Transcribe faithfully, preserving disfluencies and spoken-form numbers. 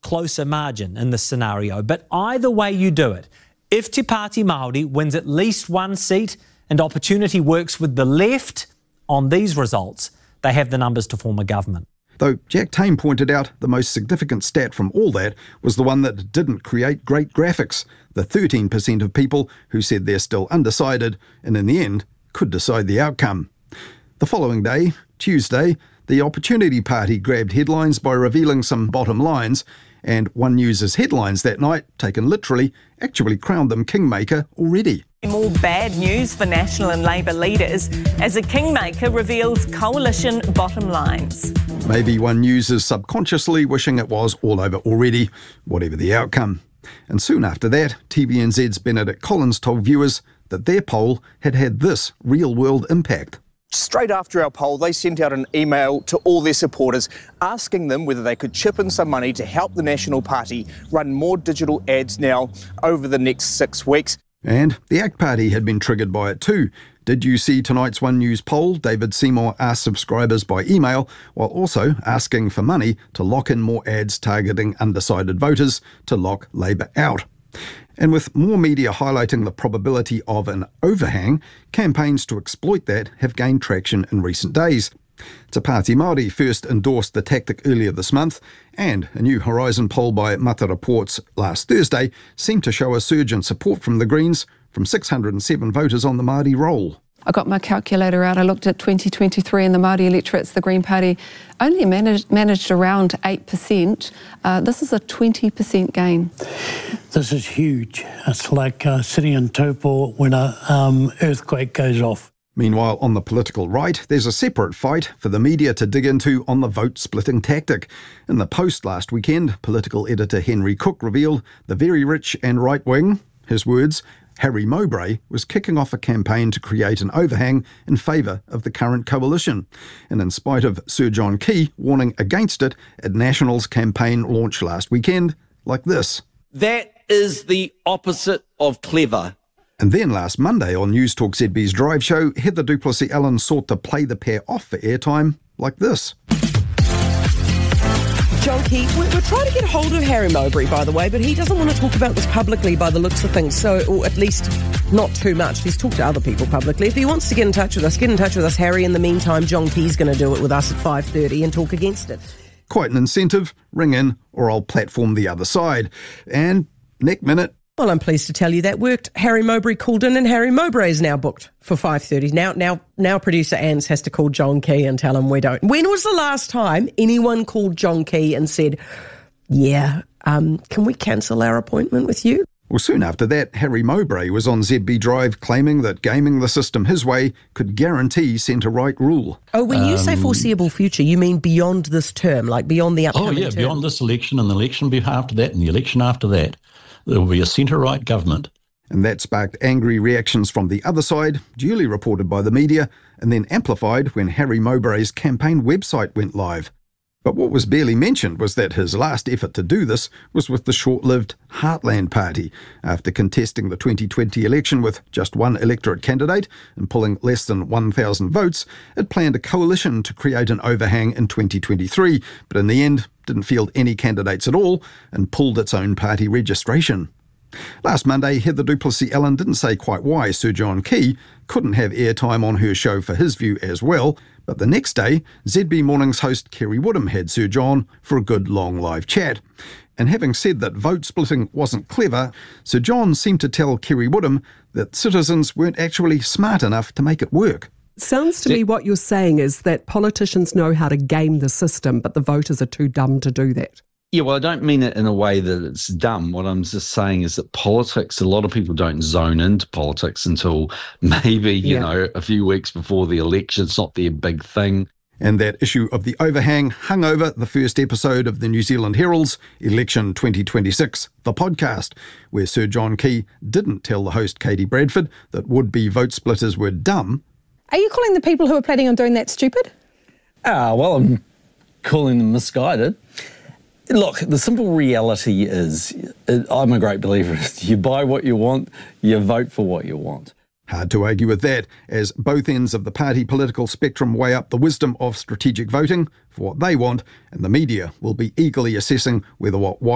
closer margin in this scenario. But either way you do it, if Te Pāti Māori wins at least one seat and Opportunity works with the left on these results, they have the numbers to form a government. Though Jack Tame pointed out the most significant stat from all that was the one that didn't create great graphics, the thirteen percent of people who said they're still undecided and in the end could decide the outcome. The following day, Tuesday, the Opportunity Party grabbed headlines by revealing some bottom lines, and One News's headlines that night, taken literally, actually crowned them kingmaker already. More bad news for National and Labour leaders as a kingmaker reveals coalition bottom lines. Maybe One News is subconsciously wishing it was all over already, whatever the outcome. And soon after that, T V N Z's Benedict Collins told viewers that their poll had had this real-world impact. Straight after our poll, they sent out an email to all their supporters asking them whether they could chip in some money to help the National Party run more digital ads now over the next six weeks. And the ACT Party had been triggered by it too. Did you see tonight's One News poll? David Seymour asked subscribers by email, while also asking for money to lock in more ads targeting undecided voters to lock Labour out. And with more media highlighting the probability of an overhang, campaigns to exploit that have gained traction in recent days. Te Pāti Māori first endorsed the tactic earlier this month, and a new Horizon poll by Mata Reports last Thursday seemed to show a surge in support from the Greens, from six hundred seven voters on the Māori roll. I got my calculator out, I looked at twenty twenty-three and the Māori electorates, the Green Party only managed, managed around eight percent. Uh, this is a twenty percent gain. This is huge. It's like uh, sitting in Taupo when an um, earthquake goes off. Meanwhile, on the political right, there's a separate fight for the media to dig into on the vote-splitting tactic. In the Post last weekend, political editor Henry Cook revealed the very rich and right-wing, his words, Harry Mowbray, was kicking off a campaign to create an overhang in favour of the current coalition. And in spite of Sir John Key warning against it at National's campaign launch last weekend, like this. That is the opposite of clever. And then last Monday on News Talk Z B's Drive Show, Heather du Plessis-Allen sought to play the pair off for airtime like this. John Key, we're, we're trying to get hold of Harry Mowbray, by the way, but he doesn't want to talk about this publicly by the looks of things, so, or at least not too much. He's talked to other people publicly. If he wants to get in touch with us, get in touch with us, Harry. In the meantime, John Key's going to do it with us at five thirty and talk against it. Quite an incentive. Ring in or I'll platform the other side. And next minute, well, I'm pleased to tell you that worked. Harry Mowbray called in and Harry Mowbray is now booked for five thirty. Now now, now producer Anns has to call John Key and tell him we don't. When was the last time anyone called John Key and said, yeah, um, can we cancel our appointment with you? Well, soon after that, Harry Mowbray was on Z B Drive claiming that gaming the system his way could guarantee centre-right rule. Oh, when you um, say foreseeable future, you mean beyond this term, like beyond the upcoming term? Oh, yeah, term? Beyond this election and the election after that and the election after that. There will be a centre-right government. And that sparked angry reactions from the other side, duly reported by the media, and then amplified when Harry Mowbray's campaign website went live. But what was barely mentioned was that his last effort to do this was with the short-lived Heartland Party. After contesting the twenty twenty election with just one electorate candidate and pulling less than one thousand votes, it planned a coalition to create an overhang in twenty twenty-three, but in the end didn't field any candidates at all and pulled its own party registration. Last Monday, Heather du Plessis-Allen didn't say quite why Sir John Key couldn't have airtime on her show for his view as well, but the next day, Z B Mornings host Kerry Woodham had Sir John for a good long live chat. And having said that vote splitting wasn't clever, Sir John seemed to tell Kerry Woodham that citizens weren't actually smart enough to make it work. Sounds to me what you're saying is that politicians know how to game the system, but the voters are too dumb to do that. Yeah, well, I don't mean it in a way that it's dumb. What I'm just saying is that politics, a lot of people don't zone into politics until maybe, you yeah. know, a few weeks before the election. It's not their big thing. And that issue of the overhang hung over the first episode of the New Zealand Herald's Election twenty twenty-six, the podcast, where Sir John Key didn't tell the host Katie Bradford that would-be vote splitters were dumb. Are you calling the people who are planning on doing that stupid? Ah, well, I'm calling them misguided. Look, the simple reality is, I'm a great believer, you buy what you want, you vote for what you want. Hard to argue with that, as both ends of the party political spectrum weigh up the wisdom of strategic voting for what they want, and the media will be eagerly assessing whether what